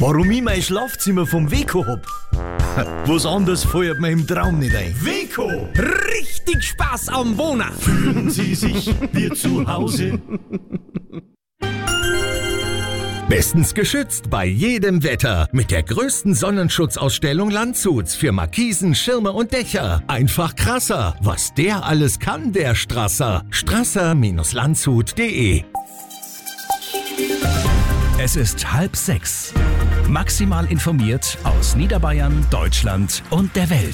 Warum ich mein Schlafzimmer vom Weko hab? Was anderes fällt mir im Traum nicht ein. Weko! Richtig Spaß am Wohnen! Fühlen Sie sich wie zu Hause? Bestens geschützt bei jedem Wetter mit der größten Sonnenschutzausstellung Landshuts für Markisen, Schirme und Dächer. Einfach krasser, was der alles kann, der Strasser. Strasser-landshut.de. Es ist 5:30. Maximal informiert aus Niederbayern, Deutschland und der Welt.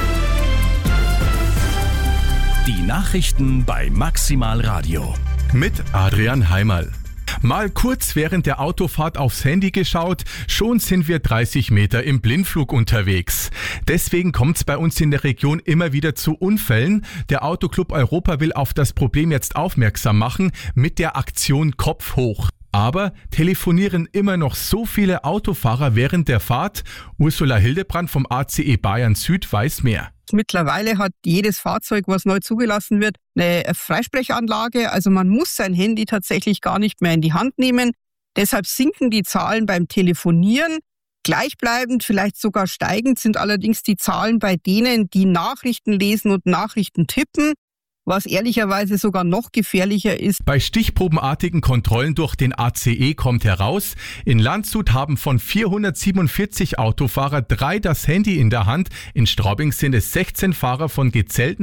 Die Nachrichten bei Maximal Radio. Mit Adrian Heimerl. Mal kurz während der Autofahrt aufs Handy geschaut, schon sind wir 30 Meter im Blindflug unterwegs. Deswegen kommt es bei uns in der Region immer wieder zu Unfällen. Der Autoclub Europa will auf das Problem jetzt aufmerksam machen mit der Aktion Kopf hoch. Aber telefonieren immer noch so viele Autofahrer während der Fahrt? Ursula Hildebrand vom ACE Bayern Süd weiß mehr. Mittlerweile hat jedes Fahrzeug, was neu zugelassen wird, eine Freisprechanlage. Also man muss sein Handy tatsächlich gar nicht mehr in die Hand nehmen. Deshalb sinken die Zahlen beim Telefonieren. Gleichbleibend, vielleicht sogar steigend sind allerdings die Zahlen bei denen, die Nachrichten lesen und Nachrichten tippen, was ehrlicherweise sogar noch gefährlicher ist. Bei stichprobenartigen Kontrollen durch den ACE kommt heraus, in Landshut haben von 447 Autofahrer 3 das Handy in der Hand, in Straubing sind es 16 Fahrer von gezählten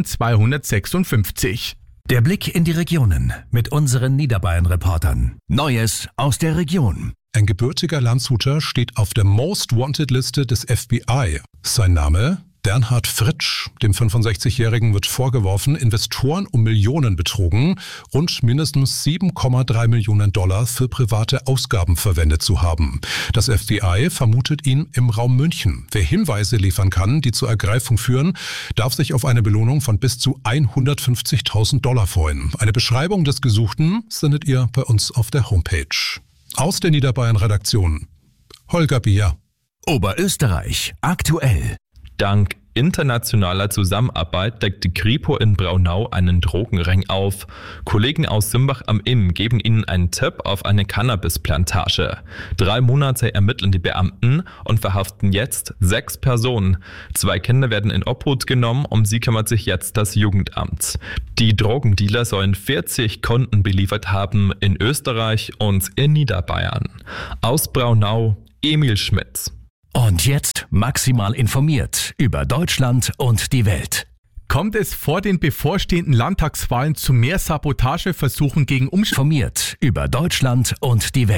256. Der Blick in die Regionen mit unseren Niederbayern-Reportern. Neues aus der Region. Ein gebürtiger Landshuter steht auf der Most Wanted Liste des FBI. Sein Name? Bernhard Fritsch, dem 65-Jährigen, wird vorgeworfen, Investoren um Millionen betrogen, rund mindestens $7,3 Millionen für private Ausgaben verwendet zu haben. Das FBI vermutet ihn im Raum München. Wer Hinweise liefern kann, die zur Ergreifung führen, darf sich auf eine Belohnung von bis zu $150.000 freuen. Eine Beschreibung des Gesuchten findet ihr bei uns auf der Homepage. Aus der Niederbayern-Redaktion, Holger Bier. Oberösterreich aktuell. Dank internationaler Zusammenarbeit deckt die Kripo in Braunau einen Drogenring auf. Kollegen aus Simbach am Inn geben ihnen einen Tipp auf eine Cannabisplantage. 3 Monate ermitteln die Beamten und verhaften jetzt 6 Personen. 2 Kinder werden in Obhut genommen, um sie kümmert sich jetzt das Jugendamt. Die Drogendealer sollen 40 Kunden beliefert haben in Österreich und in Niederbayern. Aus Braunau, Emil Schmitz. Und jetzt maximal informiert über Deutschland und die Welt. Kommt es vor den bevorstehenden Landtagswahlen zu mehr Sabotageversuchen gegen Informiert über Deutschland und die Welt.